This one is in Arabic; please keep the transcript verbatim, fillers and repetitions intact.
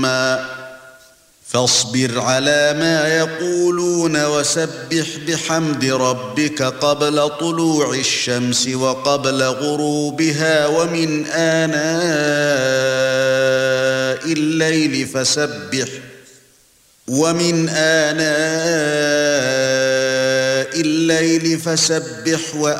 عَظِيمًا فاصبر على ما يقولون وسبح بحمد ربك قبل طلوع الشمس وقبل غروبها ومن آناء الليل فسبح ومن آناء الليل فسبح